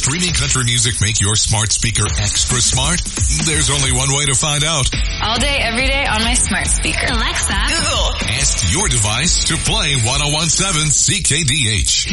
streaming country music make your smart speaker extra smart? There's only one way to find out. All day, every day on my smart speaker. Alexa, Google. Ask your device to play 101.7 CKDH.